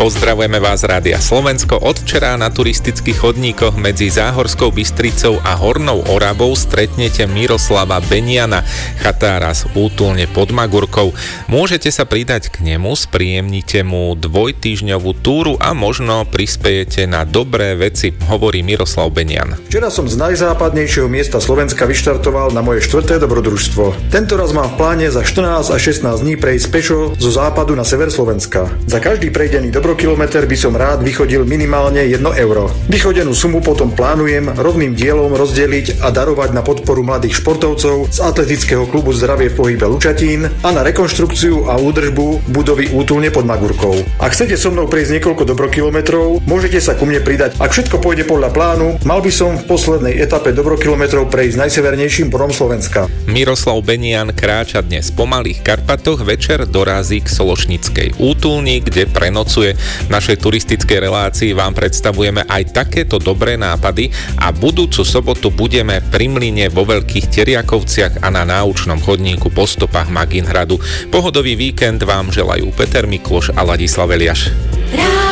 Pozdravujeme vás z Rádia Slovensko. Od včera na turistických chodníkoch medzi Záhorskou Bystricou a Hornou Oravou stretnete Miroslava Beniana, chatára z Útulne pod Magurkou. Môžete sa pridať k nemu, spríjemnite mu dvojtýždňovú túru a možno prispejete na dobré veci, hovorí Miroslav Benian. Včera som z najzápadnejšieho miesta Slovenska vyštartoval na moje 4. dobrodružstvo. Tento raz mám v pláne za 14 až 16 dní prejsť pešo zo západu na sever Slovenska. Za každý prejdený dobrokilometr by som rád vychodil minimálne 1 euro. Vychodenú sumu potom plánujem rovným dielom rozdeliť a darovať na podporu mladých športovcov z atletického klubu Zdravie v pohybe Lučatín a na rekonštrukciu a údržbu budovy Útulne pod Magurkou. Ak chcete so mnou prejsť niekoľko dobrokilometrov, môžete sa ku mne pridať. Ak všetko pôjde podľa plánu, mal by som v poslednej etape dobrokilometrov prejsť najsevernejším bodom Slovenska. Miroslav Benian kráča dnes po Malých Karpatoch, večer dorazí k Sološnickej útulni, kde prenocuje. V našej turistickej relácii vám predstavujeme aj takéto dobré nápady a budúcu sobotu budeme pri mlyne vo Veľkých Teriakovciach a na náučnom chodníku po stopách Maginhradu. Pohodový víkend vám želajú Peter Mikloš a Ladislav Eliáš.